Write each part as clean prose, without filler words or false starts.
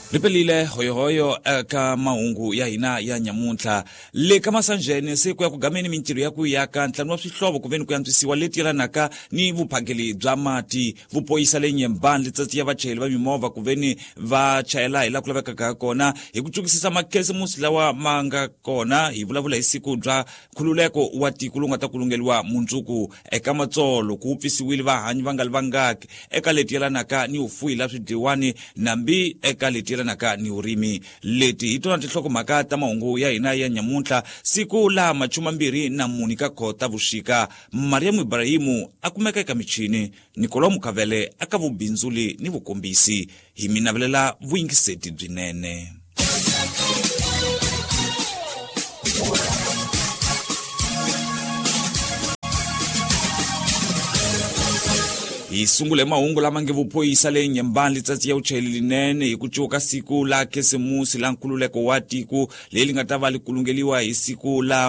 Ripelile hoyo ka maungu ya hina ya nyamuntlha le ka masanjene se ku ya ku gameni mintirho ya ku yaka ntlhanu wa swihlovo ku veni ku yantswisiwa leti yelanaka ni vuphakeli bya mati vupoyisa le Nyembani letsatsi ya vachayeli va mimovha ku veni va chayela hi la ku lavekaka kona hi ku tsukisisa makhisimusi lawa ma nga kona hi vulavula hi siku bya nkhululeko wa tiko lowu nga ta kulungeliwa mundzuku eka Matsolo ku pfisiwile vahanyi va nga livangaki eka leti yelanaka ni ufuyi la swidyiwani nambi eka leti yelanaka ni urimi. Leti hi tona tinhlokomhaka ta mahungu ya hina ya nyamuntlha siku la 24 ka Khotavuxika. Mariamu Ibrahimu a kumeka eka michini, Nikolo Mukhavele aka vubindzuli ni vukombisi. Hi minavelela vuyingiseti byinene. Hi sungule mahungu lama nge vupoyisa le Nyembani letsatsi ya uchayeli linene hi ku cuka siku la khisimusi la nkhululeko wa tiko leri nga ta va li kulungeliwa hi siku la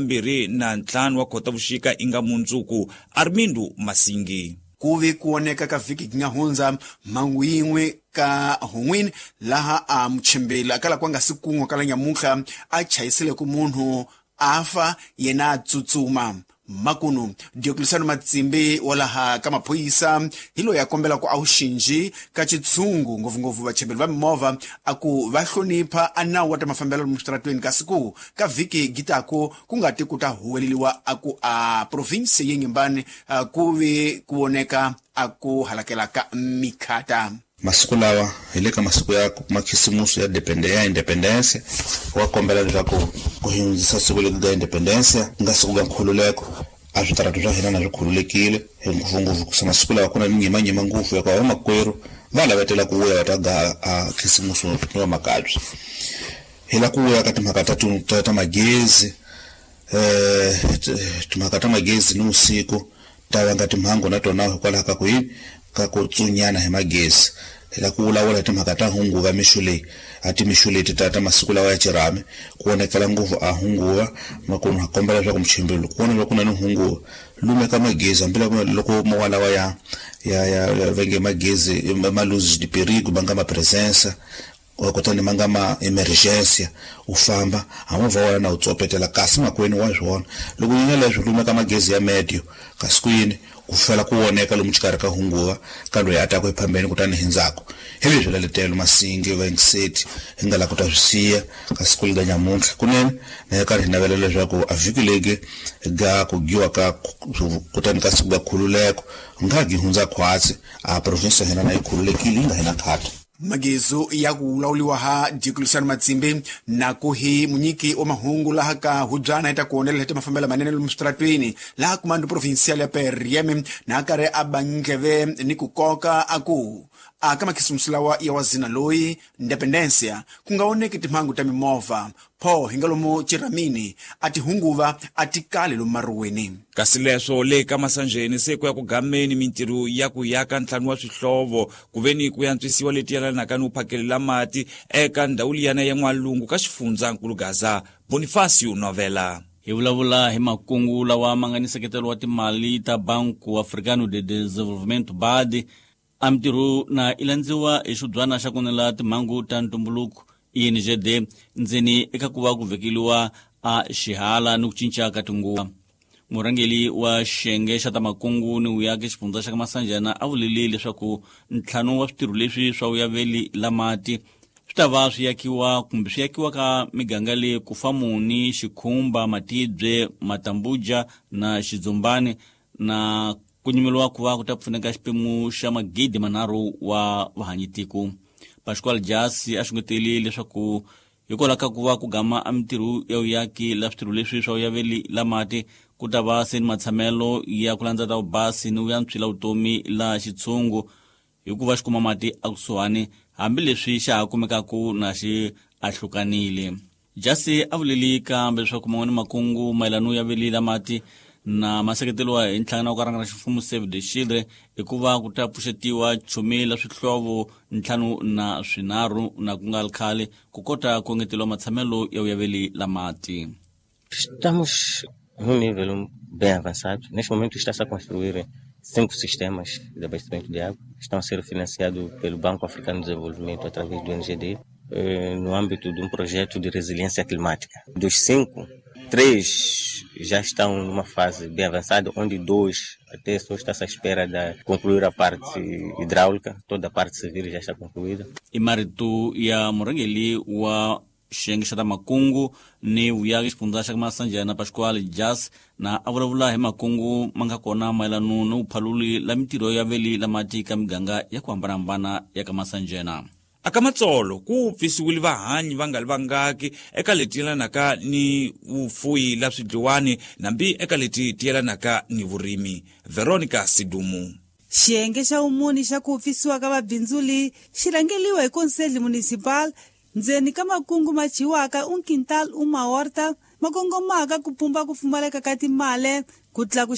25 wa Khotavuxika inga mundzuku. Armindu Masingi. Kuvi kuoneka ka vhiki ki nga hundza mhangu yin'we ka hon'wini laha a muchembeli akala kwanga sikun'we kala nyamuntla a chayisile ku munhu afa yena tsutsuma. Makunu Diocletiano Matsimbe walaha ka maphoyisa hilo ya kombela ku auxinji ka chitsungu ngopfungopfu vachembeli va mimovha aku va hlonipha anawu wa ta mafambelo mustratweni ka siku ka vhiki gitako ku nga ti ku ta huweleliwa aku a province ya Nyembani kuvi kuoneka aku halakela ka mikhata. Masiku lawa ile ka masiku ya makhisimusi ya independence wa kombela leswaku ku hindzisa siku le ka independence nga siku ga nkhululeko a switaratu swa hina na swi khululekile hi ngopfungopfu ku masiku lawa kuna minyimanyima ngufu ya kwa makwerhu va lavetela ku vuya ta ga a khisimusi wa makabyi hi la ku vuya ka timhaka ta magezi timhaka ta magezi ni usiku ta vanga timhangu na tona hikwalaho ka ku yini ka ku tsunyana hi magezi. La ku vulavula timhaka ta hunguva mixuleyi a timixuleti ta masiku lawa ya Chirame ku onekela ngopfu a hunguva makunu ha kombela leswaku muchembeli ku vona loko na ni hunguva lumeka magezi ambila loko mawalawa ya venge magezi maluzi di perigo banga ma presença kutani manga ma emergência u famba amovha wala na utsopetela kasi makweni wa zwona loko yinga leswi lumeka magezi ya medio kaskwini ku fela ku oneka lomu xikarhi ka hunguva ka loyi a ta ku ephambeni kutani hindzako hi leswi laletelo Masingi vaingiseti hi nga la ku ta swisiya ka siku le ka nyamuntlha kunene na ka ri navelela leswaku a vhiki legi ga ku giwa ka kutani ka siku ga khululeko nga gi hundza khwatsi a province hina na ikhululekile nga hina khata. Magezo ya kulauliwa ha Diocletiano Matsimbe na kuhi munyiki wa mahungu laha ka hujana ita kuonela hita mafambela manene lumstratweni laha kumando provincial ya Perieme na akare abangeve ni kukoka aku kama kisumsulawa ya wazina loi independencia kungaoneke timhangu ta mimovha po hingalomo Chiramini ati hunguva ati kale lumaruweni. Kasi leswo le ka masanjeni se ku ya ku gameni mintirho ya ku yaka ntlhanu wa swihlovo ku veni ku yantswisiwa leti yelanaka ni uphakelela mati eka ndhawu liyana ya N'walungu ka xifundzankulu Gaza. Bonifacio Novela. Hi vulavula hi makungu lawa ma nga ni seketelo wa timali ta Banco Africano de Desenvolvimento BAD a mintirho na ilandziwa hi xibyana xa kunela timhangu ta ntumbuluko INGD ndzeni eka ku va ku vekeliwa a xihala ni ku cinca ka tinguva. Murangeli wa xiyenge xa ta makungu ni uyake xifundza xa ka Masanjana a vulele leswaku ntlhanu wa switirho leswi swa uyaveli la mati swi ta va swi yakiwa kumbe swi yakiwa ka miganga leyi ku famuni Xikhumba Matibye Matambuja na Xidzumbani na ku nyimeliwa ku va ku ta pfuneka xiphemu xa magidi manharhu wa vahanyitiko. Pascual Jasi a xingeteli leswaku hikola ka ku va ku gama a mintirho ya uyaki la switirho leswi swa uyaveli la mati ku ta va seni matshamelo ya ku landza ta vubasi ni uyantswila vutomi la xitshungu hikuva xi kuma mati a kusuhani hambileswi xa ha kumekaku na xi ahlukanile. Jasi a vuleli kambe leswaku man'wani makungu mayelano ya veli la mati na maseketelo hi nhlangano wa ku rhangana ximfumo Save the Children hikuva ku ta pfuxetiwa chomi la swihlovo ntlhanu na swinharhu na ku nga khale ku kota ku engeteliwa matshamelo ya uyaveli la mati. Estamos num nível bem avançado. Neste momento está-se a construir 5 sistemas de abastecimento de água, estão a ser financiados pelo Banco Africano de Desenvolvimento através do NGD, no âmbito de um projeto de resiliência climática. Dos 5, 3 já estão numa fase bem avançada, onde 2 até só está-se à espera de concluir a parte hidráulica, toda a parte civil já está concluída. Imaritu ya murangeli wa shengisha da makungu ni uyagi spundasha kama sanja na Pascual Jas na avravula he makungu mangakona mailanu no uphaluli la mitiro ya veli la matika miganga ya kuambanambana ya kama sanjena. Akamatsolo ku pfisiwile vahanyi va nga vangaki eka leti yelanaka ni vufuyi la swidliwani nambi eka leti ti yelanaka ni vurimi. Veronica Sidumu. Xiyenge xa umuni xa ku pfisiwa ka vabindzuli xi rhangeliwa hi Konseli Municipal ndzeni ka makungu ma chiwaka un quintal uma horta makongomaka ku pumba ku pfumaleka ka timale ku tlakuxa